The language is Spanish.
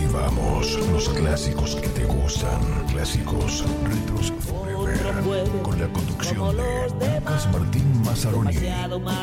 Revivamos los clásicos que te gustan. Clásicos Retros Forever. Con la conducción de Lucas Martín Mazzaroni.